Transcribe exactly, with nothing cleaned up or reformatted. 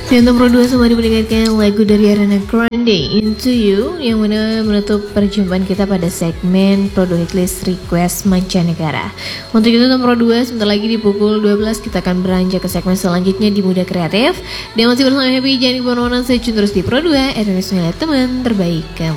Dan nomor dua sama diperdengarkan lagu dari Ariana Grande, Into You, yang mana menutup perjumpaan kita pada segmen Pro dua Hitlist Request Mancanegara. Untuk itu nomor dua, sebentar lagi di pukul dua belas kita akan beranjak ke segmen selanjutnya di Muda Kreatif. Dan masih bersama Happy, jangan kemana-mana, stay tune terus di Pro dua, R S teman terbaik kamu.